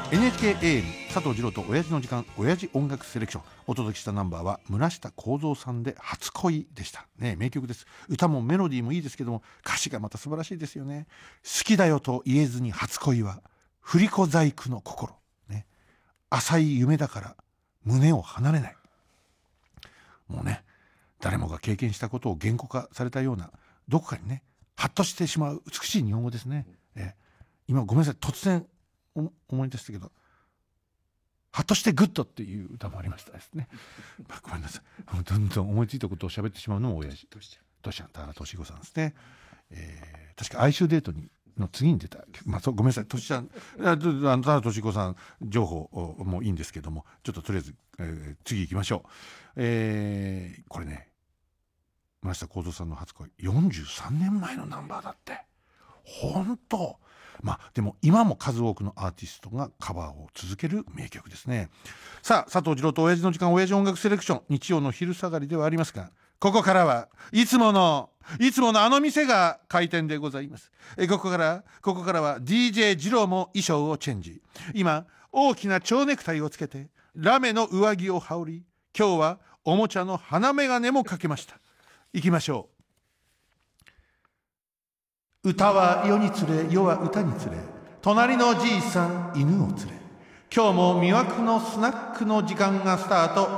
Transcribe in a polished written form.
NHKAM 佐藤二朗と親父の時間、親父音楽セレクション。お届けしたナンバーは村下幸三さんで初恋でしたね。名曲です。歌もメロディーもいいですけども、歌詞がまた素晴らしいですよね。好きだよと言えずに初恋は振り子細工の心、ね、浅い夢だから胸を離れない。もうね、誰もが経験したことを言語化されたような、どこかにねハッとしてしまう美しい日本語ですね。今ごめんなさい、突然思い出したけど、ハッとしてグッドっていう歌もありましたですね。ごめんなさい、どんどん思いついたことを喋ってしまうのも親父としちゃん、田中俊彦さんですね。確か哀愁デートの次に出た、ごめんなさい、としちゃん、田中俊彦さん情報もいいんですけども、ちょっととりあえず、次行きましょう。これね、村下幸三さんの初恋、43年前のナンバーだって。本当。でも今も数多くのアーティストがカバーを続ける名曲ですね。さあ、佐藤二朗と親父の時間、親父音楽セレクション、日曜の昼下がりではありますが、ここからはいつものあの店が開店でございます。ここからは DJ 二朗も衣装をチェンジ。今大きな蝶ネクタイをつけてラメの上着を羽織り、今日はおもちゃの鼻眼鏡もかけました。行きましょう。歌は世につれ、世は歌につれ、隣のじいさん犬を連れ、今日も魅惑のスナックの時間がスタート。